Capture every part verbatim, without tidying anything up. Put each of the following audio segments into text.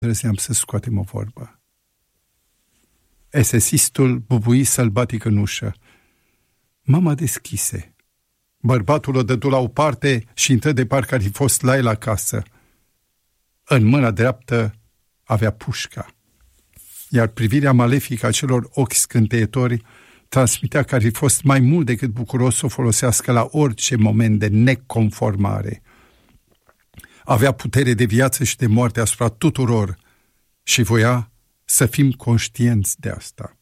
Îndrăzneam să scoatem o vorbă. Esesistul bubui sălbatic în ușă. Mama deschise. Bărbatul o dădu la o parte și intră de parcă ar fi fost la el acasă. În mâna dreaptă avea pușca, iar privirea malefică a celor ochi scânteietori transmitea că ar fi fost mai mult decât bucuros să o folosească la orice moment de neconformare. Avea putere de viață și de moarte asupra tuturor și voia să fim conștienți de asta.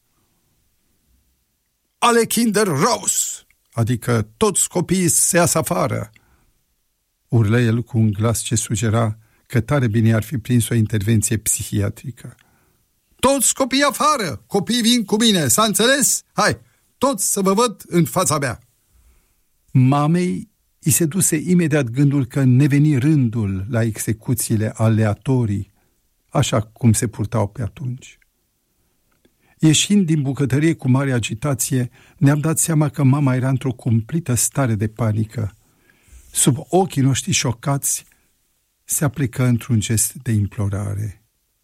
Alle Kinder raus! Adică toți copiii se iasă afară, urlă el cu un glas ce sugera că tare bine ar fi prins o intervenție psihiatrică. Toți copiii afară! Copiii vin cu mine, s-a înțeles? Hai, toți să vă văd în fața mea! Mamei i se duse imediat gândul că ne veni rândul la execuțiile aleatorii, așa cum se purtau pe atunci. Ieșind din bucătărie cu mare agitație, ne-am dat seama că mama era într-o cumplită stare de panică. Sub ochii noștri șocați, se aplecă într-un gest de implorare.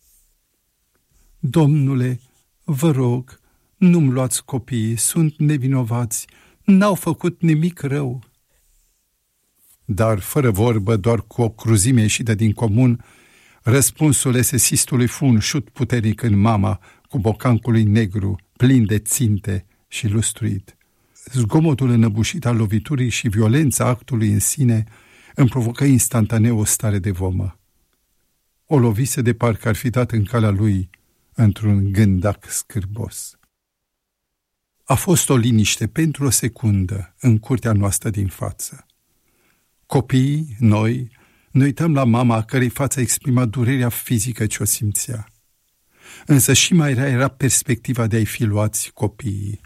Domnule, vă rog, nu-mi luați copiii, sunt nevinovați, n-au făcut nimic rău. Dar, fără vorbă, doar cu o cruzime ieșită din comun, răspunsul esesistului fu un șut puternic în mama, cu bocancului negru, plin de ținte și lustruit. Zgomotul înăbușit al loviturii și violența actului în sine îmi provocă instantaneu o stare de vomă. O lovise de parcă ar fi dat în calea lui într-un gândac scârbos. A fost o liniște pentru o secundă în curtea noastră din față. Copiii, noi, ne uităm la mama a cărei față exprima durerea fizică ce o simțea. Însă și mai rea era perspectiva de a-i fi luați copiii.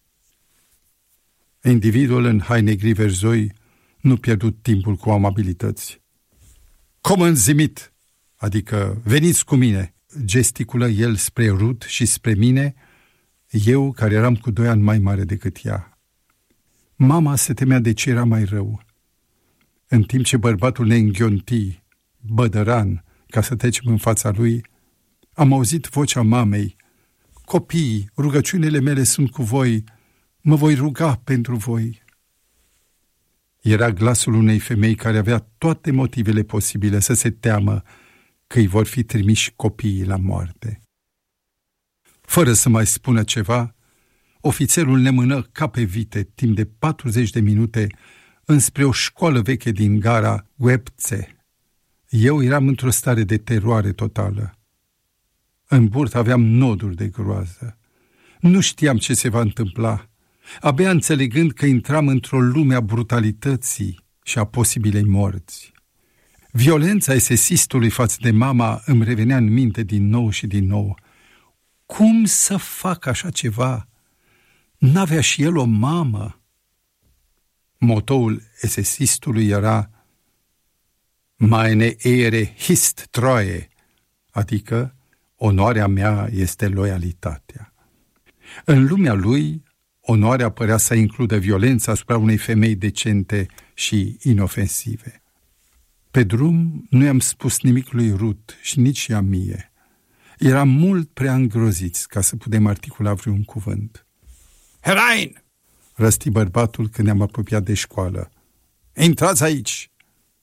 Individul în haine gri verzoi nu pierdut timpul cu amabilități. Common zimit, adică veniți cu mine, gesticulă el spre Ruth și spre mine, eu care eram cu doi ani mai mare decât ea. Mama se temea de ce era mai rău. În timp ce bărbatul ne înghionti, bădăran, ca să trecem în fața lui, am auzit vocea mamei. Copiii, rugăciunile mele sunt cu voi, mă voi ruga pentru voi. Era glasul unei femei care avea toate motivele posibile să se teamă că îi vor fi trimiși copiii la moarte. Fără să mai spună ceva, ofițerul ne mână ca pe vite timp de patruzeci de minute înspre o școală veche din gara Guepțe. Eu eram într-o stare de teroare totală. În burtă aveam noduri de groază. Nu știam ce se va întâmpla, abia înțelegând că intram într-o lume a brutalității și a posibilei morți. Violența esesistului față de mama îmi revenea în minte din nou și din nou. Cum să fac așa ceva? N-avea și el o mamă? Motoul esesistului era Meine Ehre ist Treue, adică onoarea mea este loialitatea. În lumea lui, onoarea părea să includă violența asupra unei femei decente și inofensive. Pe drum nu i-am spus nimic lui Ruth și nici ea mie. Eram mult prea îngroziți ca să putem articula vreun cuvânt. Herein! Răsti bărbatul când ne-am apropiat de școală. Intrați aici!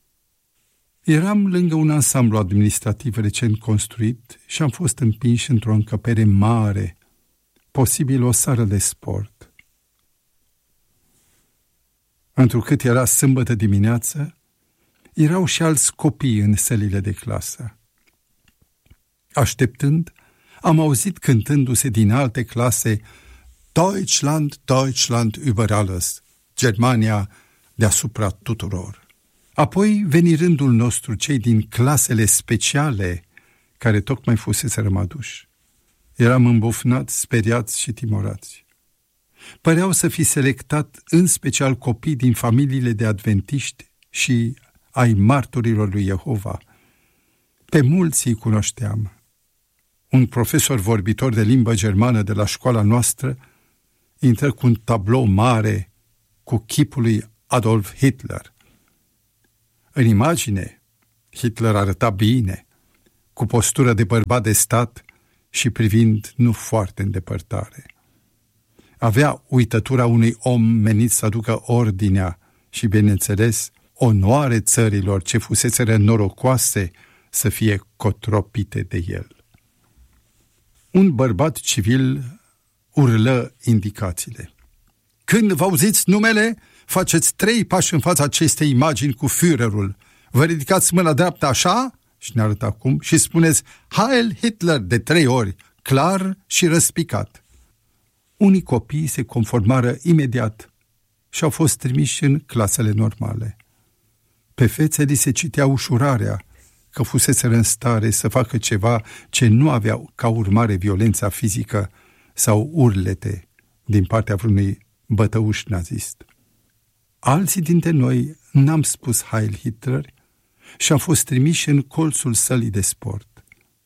Eram lângă un ansamblu administrativ recent construit și am fost împinși într-o încăpere mare, posibil o sală de sport. Întrucât era sâmbătă dimineață, erau și alți copii în sălile de clasă. Așteptând, am auzit cântându-se din alte clase Deutschland, Deutschland über alles, Germania deasupra tuturor. Apoi veni rândul nostru, cei din clasele speciale, care tocmai fuseseră aduși. Eram îmbufnați, speriați și timorați. Păreau să fi selectat în special copii din familiile de adventiști și ai martorilor lui Jehova. Pe mulți îi cunoșteam. Un profesor vorbitor de limbă germană de la școala noastră intră cu un tablou mare cu chipul lui Adolf Hitler. În imagine, Hitler arăta bine, cu postură de bărbat de stat și privind nu foarte în depărtare. Avea uitătura unui om menit să aducă ordinea și, bineînțeles, onoare țărilor ce fuseseră norocoase să fie cotropite de el. Un bărbat civil urlă indicațiile. Când vă auziți numele, faceți trei pași în fața acestei imagini cu Führerul. Vă ridicați mâna dreaptă așa, și ne arăt acum, și spuneți Heil Hitler de trei ori, clar și răspicat. Unii copii se conformară imediat și au fost trimiși în clasele normale. Pe fețe li se citea ușurarea că fuseseră în stare să facă ceva ce nu aveau ca urmare violența fizică sau urlete din partea vreunui bătăuș nazist. Alții dintre noi n-am spus Heil Hitler și am fost trimiși în colțul sălii de sport.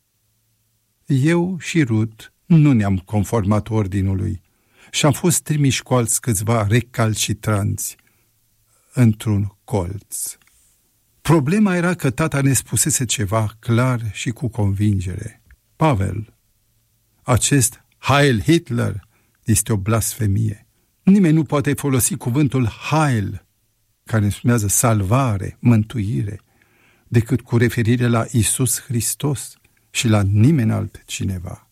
Eu și Ruth nu ne-am conformat ordinului și am fost trimiși cu alți câțiva recalcitranți într-un colț. Problema era că tata ne spusese ceva clar și cu convingere. Pavel, acest Heil Hitler este o blasfemie. Nimeni nu poate folosi cuvântul Heil, care înseamnă salvare, mântuire, decât cu referire la Iisus Hristos și la nimeni altcineva.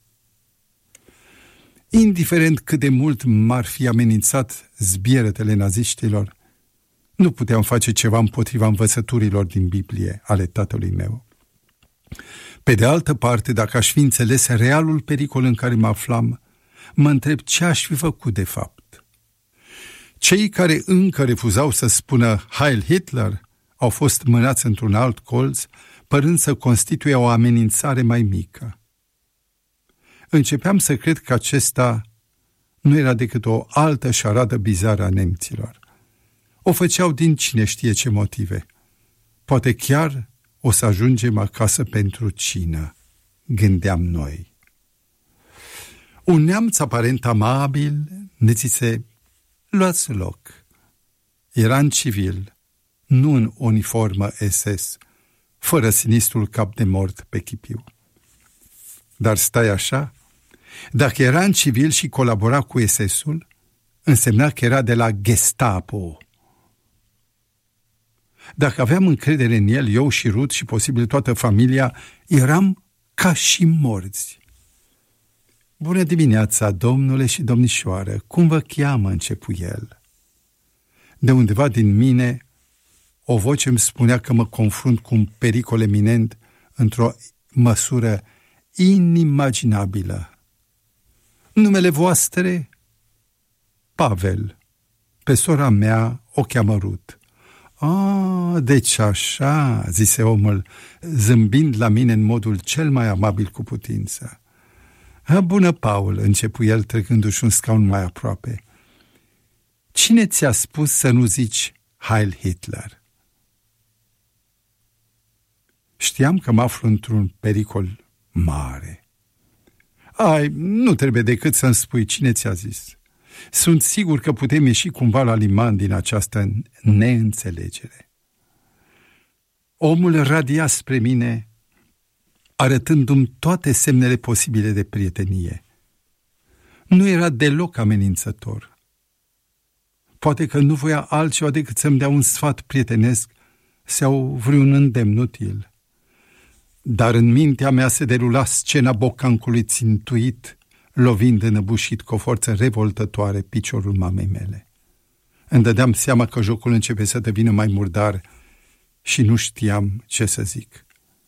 Indiferent cât de mult m-ar fi amenințat zbieretele naziștilor, nu puteam face ceva împotriva învățăturilor din Biblie ale tatălui meu. Pe de altă parte, dacă aș fi înțeles realul pericol în care mă aflam, mă întreb ce aș fi făcut de fapt. Cei care încă refuzau să spună Heil Hitler au fost mânați într-un alt colț, părând să constituie o amenințare mai mică. Începeam să cred că acesta nu era decât o altă șaradă bizară a nemților. O făceau din cine știe ce motive. Poate chiar o să ajungem acasă pentru cină, gândeam noi. Un neamț aparent amabil ne zise, luați loc. Era în civil, nu în uniformă S S, fără sinistrul cap de mort pe chipiu. Dar stai așa, dacă era în civil și colabora cu S S-ul, însemna că era de la Gestapo. Dacă aveam încredere în el, eu și Ruth și posibil toată familia, eram ca și morți. Bună dimineața, domnule și domnișoară, cum vă cheamă, începu el. De undeva din mine, o voce îmi spunea că mă confrunt cu un pericol eminent într-o măsură inimaginabilă. Numele voastre? Pavel. Pe sora mea o cheamă Ruth. Ah, deci așa, zise omul, zâmbind la mine în modul cel mai amabil cu putință. Bună, Paul, începu el trecându-și un scaun mai aproape. Cine ți-a spus să nu zici Heil Hitler? Știam că mă aflu într-un pericol mare. Ai, nu trebuie decât să-mi spui cine ți-a zis. Sunt sigur că putem ieși cumva la liman din această neînțelegere. Omul radia spre mine, arătându-mi toate semnele posibile de prietenie. Nu era deloc amenințător. Poate că nu voia altceva decât să-mi dea un sfat prietenesc sau vreun îndemn util. Dar în mintea mea se derula scena bocancului țintuit, lovind înăbușit cu o forță revoltătoare piciorul mamei mele. Îmi dădeam seama că jocul începe să devină mai murdar și nu știam ce să zic.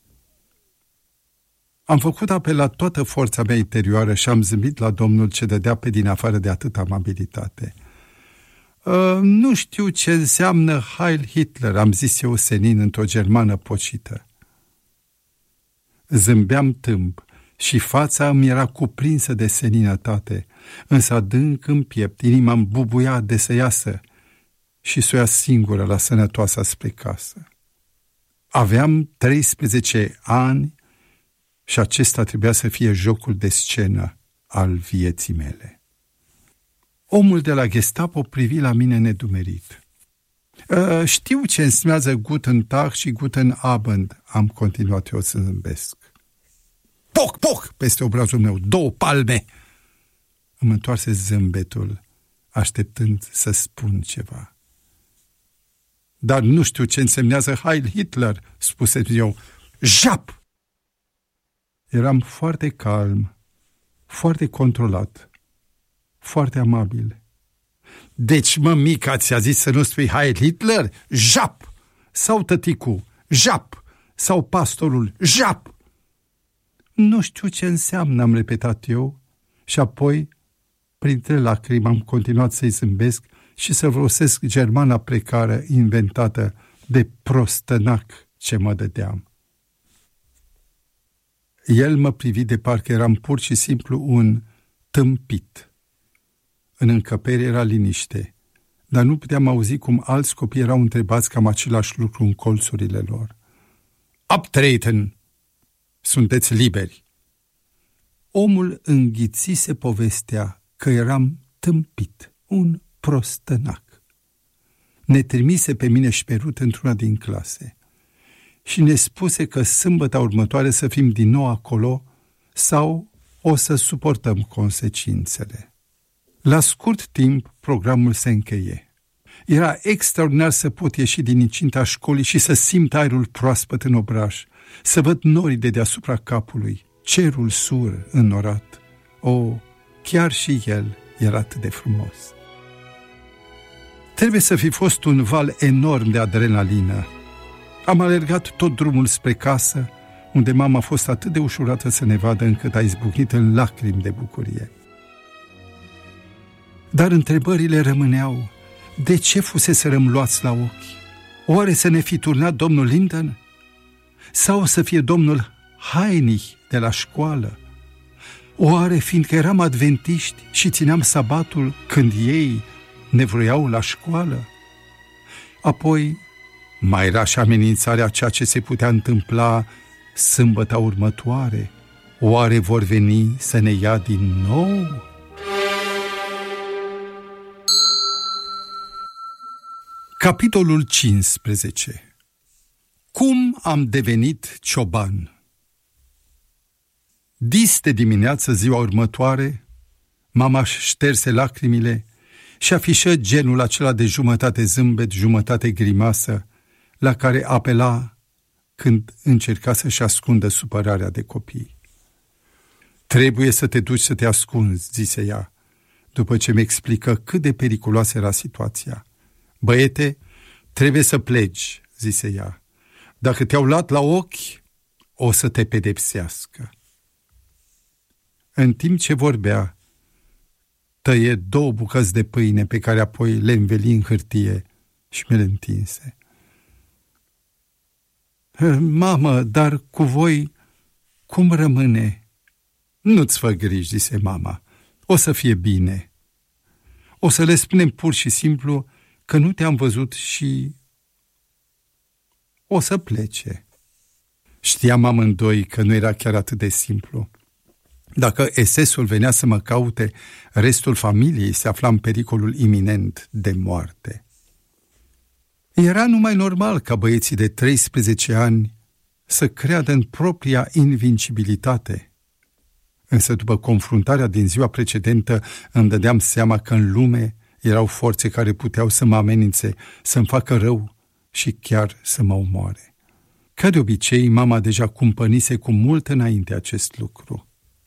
Am făcut apel la toată forța mea interioară și am zâmbit la Domnul ce dădea pe din afară de atâta amabilitate. Uh, nu știu ce înseamnă Heil Hitler, am zis eu senin într-o germană pocită. Zâmbeam tâmp și fața îmi era cuprinsă de seninătate, însă adânc în piept, inima îmi bubuia de să iasă și să o ia singură la sănătoasa spre casă. Aveam treisprezece ani și acesta trebuia să fie jocul de scenă al vieții mele. Omul de la Gestapo privi la mine nedumerit. E, știu ce înseamnă Guten Tag și Guten Abend, am continuat eu să zâmbesc. poc, poc, peste obrazul meu, două palme. Îmi întoarse zâmbetul, așteptând să spun ceva. Dar nu știu ce însemnează Heil Hitler, spuse eu. Jap! Eram foarte calm, foarte controlat, foarte amabil. Deci, mămica, ți-a zis să nu spui Heil Hitler? Jap! Sau tăticu? Jap! Sau pastorul? Jap! Nu știu ce înseamnă, am repetat eu, și apoi, printre lacrimi, am continuat să-i zâmbesc și să folosesc germana precară inventată de prostănac ce mă dădeam. El mă privi de parcă eram pur și simplu un tâmpit. În încăpere era liniște, dar nu puteam auzi cum alți copii erau întrebați cam același lucru în colțurile lor. Abtreten! Sunteți liberi! Omul înghițise povestea că eram tâmpit, un prostănac. Ne trimise pe mine și pe Rut într-una din clase și ne spuse că sâmbăta următoare să fim din nou acolo sau o să suportăm consecințele. La scurt timp, programul se încheie. Era extraordinar să pot ieși din incinta școlii și să simt aerul proaspăt în obraj, să văd norii de deasupra capului, cerul sur, înnorat. O, chiar și el era atât de frumos. Trebuie să fi fost un val enorm de adrenalină. Am alergat tot drumul spre casă, unde mama a fost atât de ușurată să ne vadă încât a izbucnit în lacrimi de bucurie. Dar întrebările rămâneau. De ce fuseserăm luați la ochi? Oare să ne fi turnat domnul Linden? Sau să fie domnul Heinrich de la școală? Oare fiindcă eram adventiști și țineam sabatul când ei ne vroiau la școală? Apoi mai era și amenințarea ceea ce se putea întâmpla sâmbăta următoare. Oare vor veni să ne ia din nou? Capitolul cincisprezece. Cum am devenit cioban? Dis de dimineață ziua următoare, mama își șterse lacrimile și afișă genul acela de jumătate zâmbet, jumătate grimasă, la care apela când încerca să-și ascundă supărarea de copii. Trebuie să te duci să te ascunzi, zise ea, după ce mi explică cât de periculoasă era situația. Băiete, trebuie să pleci, zise ea. Dacă te-au luat la ochi, o să te pedepsească. În timp ce vorbea, tăie două bucăți de pâine pe care apoi le înveli în hârtie și mi le întinse. Mamă, dar cu voi cum rămâne? Nu-ți fă griji, zise mama, o să fie bine. O să le spunem pur și simplu că nu te-am văzut și o să plece. Știam amândoi că nu era chiar atât de simplu. Dacă S S-ul venea să mă caute, restul familiei se afla în pericolul iminent de moarte. Era numai normal ca băieții de treisprezece ani să creadă în propria invincibilitate. Însă după confruntarea din ziua precedentă îmi dădeam seama că în lume erau forțe care puteau să mă amenințe, să-mi facă rău și chiar să mă omoare. Ca de obicei, mama deja cumpănise cu mult înainte acest lucru.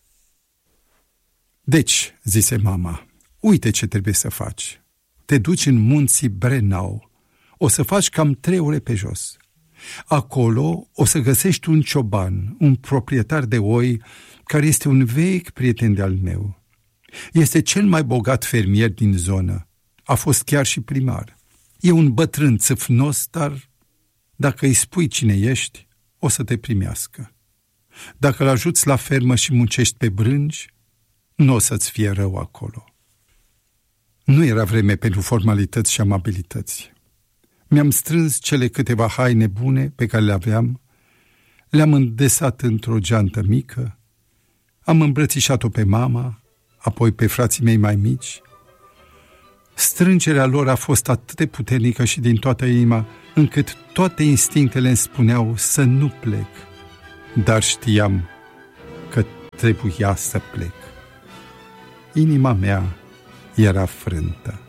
Deci, zise mama, uite ce trebuie să faci. Te duci în munții Brenau. O să faci cam trei ore pe jos. Acolo o să găsești un cioban, un proprietar de oi, care este un vechi prieten de-al meu. Este cel mai bogat fermier din zonă. A fost chiar și primar. E un bătrân țâfnos, dar dacă îi spui cine ești, o să te primească. Dacă îl ajuți la fermă și muncești pe brânci, nu o să-ți fie rău acolo. Nu era vreme pentru formalități și amabilități. Mi-am strâns cele câteva haine bune pe care le aveam, le-am îndesat într-o geantă mică, am îmbrățișat-o pe mama, apoi pe frații mei mai mici. Strângerea lor a fost atât de puternică și din toată inima, încât toate instinctele îmi spuneau să nu plec. Dar știam că trebuia să plec. Inima mea era frântă.